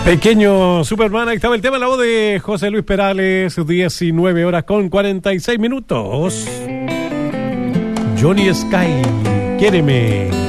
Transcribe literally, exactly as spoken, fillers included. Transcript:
Pequeño Superman, ahí estaba el tema, la voz de José Luis Perales, diecinueve horas con cuarenta y seis minutos. Johnny Sky, quiéreme.